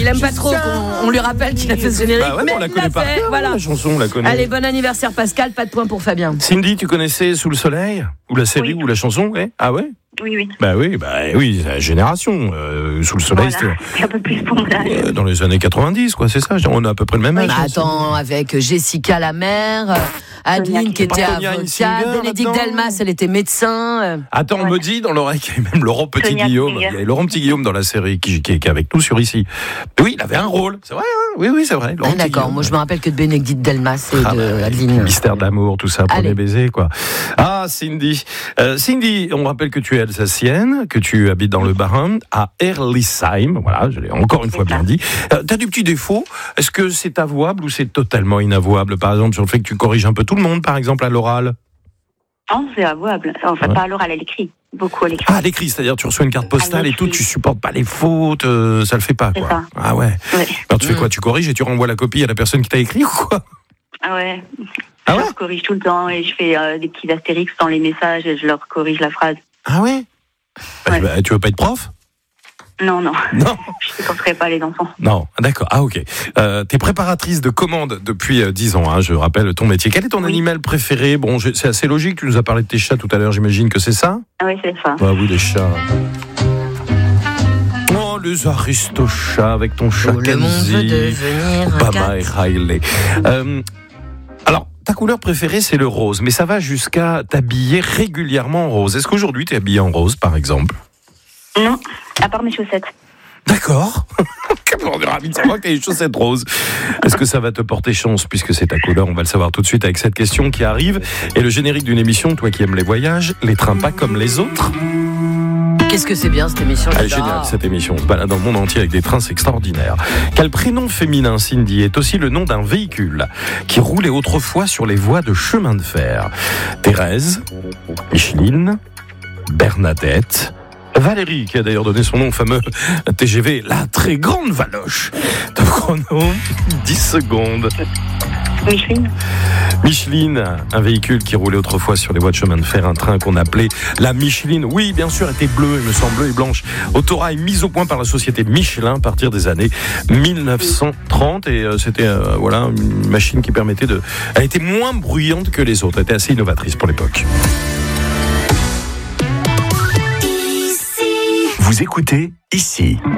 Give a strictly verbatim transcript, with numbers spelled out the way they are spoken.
il aime pas trop qu'on on lui rappelle qu'il a fait ce générique. Bah ouais, mais on la il connaît l'a pas. fait, voilà. La chanson, on la connaît. Allez, bon anniversaire Pascal, pas de point pour Fabien. Cindy, tu connaissais Sous le soleil? Ou la série, Oui. ou la chanson, ouais? Ah ouais? Oui, oui. Bah oui, bah oui, c'est la génération. Euh, Sous le soleil, Voilà. C'est un peu plus pour mon âge. c'était euh, dans les années quatre-vingt-dix, quoi, c'est ça? On a à peu près le même âge. Bah, attends, avec Jessica la mère, euh, Adeline qui était Sonia avocate, Insinger, Bénédicte là-dedans. Delmas, elle était médecin. euh. Attends, on Ouais. me dit dans l'oreille qu'il y avait même Laurent Sonia Petit-Guillaume. Insinger. Il y avait Laurent Petit-Guillaume dans la série qui, qui, qui est avec nous sur ici. Oui, il avait un rôle. C'est vrai, hein? Oui, oui, c'est vrai. Laurent Ah, d'accord, Petit-Guillaume. moi je me rappelle que de Bénédicte Delmas et Ah, de bah, Adeline. Mystère d'amour, tout ça, premier Allez. baiser, quoi. Ah, Cindy. Euh, Cindy, on rappelle que tu es alsacienne, que tu habites dans le Bas-Rhin, à Erlisheim. Voilà, je l'ai encore une fois bien dit. Euh, T'as du petit défaut. Est-ce que c'est avouable ou c'est totalement inavouable? Par exemple, sur le fait que tu corriges un peu tout le monde, par exemple, à l'oral. Non, c'est avouable. Enfin, Ouais. pas à l'oral, à l'écrit. Beaucoup à l'écrit. Ah, à l'écrit, c'est-à-dire tu reçois une carte postale À et tout, l'écrit. tu supportes pas les fautes, euh, ça le fait pas, C'est quoi. ça. Ah ouais. Ouais. Alors tu fais Mm. quoi? Tu corriges et tu renvoies la copie à la personne qui t'a écrit ou quoi? Ah ouais. Ah je ouais leur corrige tout le temps et je fais euh, des petits astérix dans les messages et je leur corrige la phrase. Ah ouais, bah, Ouais. bah, tu veux pas être prof? Non, non. Non. Je ne supporterai pas les enfants. Non, d'accord. Ah ok. Euh, t'es préparatrice de commandes depuis euh, dix ans, hein, je rappelle ton métier. Quel est ton Oui. animal préféré? Bon, je- c'est assez logique, tu nous as parlé de tes chats tout à l'heure, j'imagine que c'est ça? Ah oui, c'est ça. Ah oui, les chats. Oh, les aristochats avec ton chat Tout le monde veut Kenzie. devenir un Obama et cat. Riley. Euh, alors, ta couleur préférée, c'est le rose, mais ça va jusqu'à t'habiller régulièrement en rose. Est-ce qu'aujourd'hui, tu es habillée en rose, par exemple? Non, à part mes chaussettes. D'accord. On est ravis de savoir que tu as les chaussettes roses. Est-ce que ça va te porter chance, puisque c'est ta couleur? On va le savoir tout de suite avec cette question qui arrive. Et le générique d'une émission, toi qui aimes les voyages, les trains pas comme les autres. Qu'est-ce que c'est bien cette émission? Elle est j'adore. géniale, cette émission. On se balade dans le monde entier avec des trains, c'est extraordinaire. Quel prénom féminin, Cindy, est aussi le nom d'un véhicule qui roulait autrefois sur les voies de chemin de fer? Thérèse, Micheline, Bernadette, Valérie, qui a d'ailleurs donné son nom au fameux T G V, la très grande Valoche. Top chrono, dix secondes. Micheline. Micheline, un véhicule qui roulait autrefois sur les voies de chemin de fer, un train qu'on appelait la Micheline. Oui, bien sûr, était bleue, il me semble, bleue et blanche. Autorail mise au point par la société Michelin à partir des années mille neuf cent trente. Et euh, c'était euh, voilà, une machine qui permettait de... Elle était moins bruyante que les autres, elle était assez innovatrice pour l'époque. Vous écoutez ici.